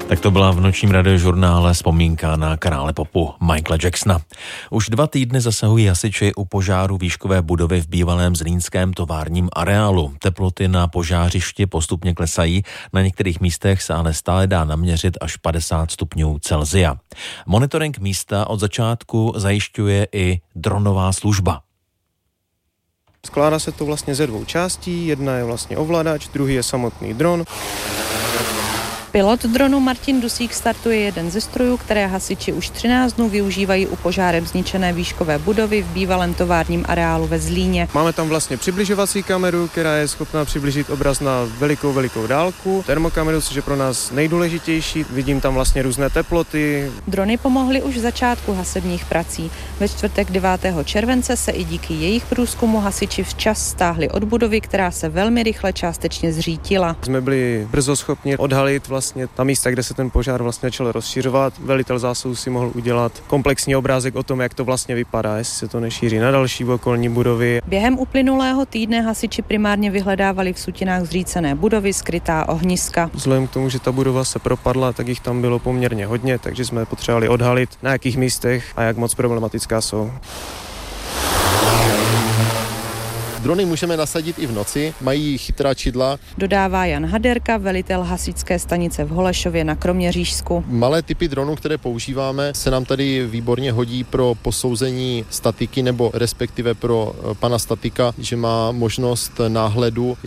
Tak to byla v nočním radiožurnále vzpomínka na krále popu Michaela Jacksona. Už 2 týdny zasahují hasiči u požáru výškové budovy v bývalém zlínském továrním areálu. Teploty na požářišti postupně klesají, na některých místech se ale stále dá naměřit až 50 stupňů Celsia. Monitoring místa od začátku zajišťuje i dronová služba. Skládá se to vlastně ze 2 částí, jedna je vlastně ovladač, druhý je samotný dron. Pilot dronu Martin Dusík startuje jeden ze strojů, které hasiči už 13 dnů využívají u požárem zničené výškové budovy v bývalém továrním areálu ve Zlíně. Máme tam vlastně přibližovací kameru, která je schopná přiblížit obraz na velikou dálku. Termokameru, což je pro nás nejdůležitější. Vidím tam vlastně různé teploty. Drony pomohly už v začátku hasebních prací. Ve čtvrtek 9. července se i díky jejich průzkumu hasiči včas stáhli od budovy, která se velmi rychle částečně zřítila. Jsme byli brzo schopni odhalit vlastně ta místa, kde se ten požár vlastně začal rozšiřovat. Velitel zásahu si mohl udělat komplexní obrázek o tom, jak to vlastně vypadá, jestli se to nešíří na další okolní budovy. Během uplynulého týdne hasiči primárně vyhledávali v sutinách zřícené budovy skrytá ohniska. Vzhledem k tomu, že ta budova se propadla, tak jich tam bylo poměrně hodně, takže jsme potřebovali odhalit, na jakých místech a jak moc problematická jsou. Drony můžeme nasadit i v noci, mají chytrá čidla. Dodává Jan Haderka, velitel hasičské stanice v Holešově na Kroměřížsku. Malé typy dronů, které používáme, se nám tady výborně hodí pro posouzení statiky nebo respektive pro pana statika, že má možnost náhledu